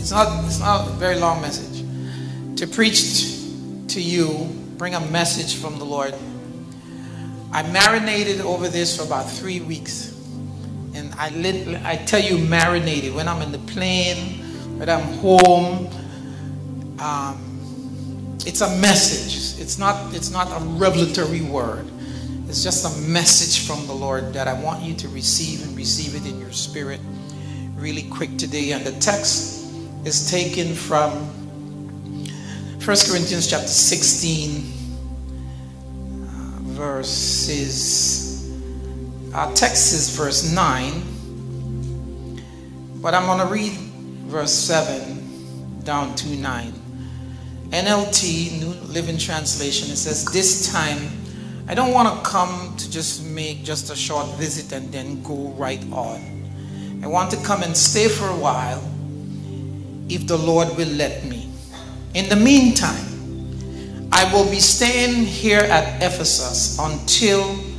It's not a very long message. To preach to you, bring a message from the Lord. I marinated over this for about 3 weeks. And I tell you, marinated. When I'm in the plane, when I'm home, it's a message. It's not a revelatory word. It's just a message from the Lord that I want you to receive, and receive it in your spirit really quick today. And the text is taken from 1 Corinthians chapter 16, our text is verse 9, but I'm going to read verse 7 down to 9. NLT, New Living Translation, it says, "This time, I don't want to come to just make just a short visit and then go right on. I want to come and stay for a while, if the Lord will let me. In the meantime, I will be staying here at Ephesus until